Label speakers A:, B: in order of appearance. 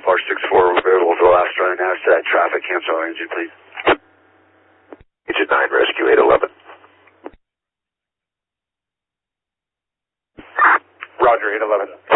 A: Bar 6-4 available for the last run. Now set traffic, cancel engine, please.
B: Agent 9, Rescue 811.
C: Roger, 811.